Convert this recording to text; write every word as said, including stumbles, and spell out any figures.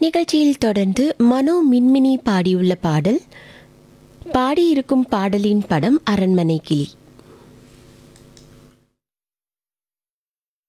நிகழ்ச்சியில் தொடர்ந்து மனோ மின்மினி பாடியுள்ள பாடல். பாடியிருக்கும் பாடலின் படம் அரண்மனை கிளி.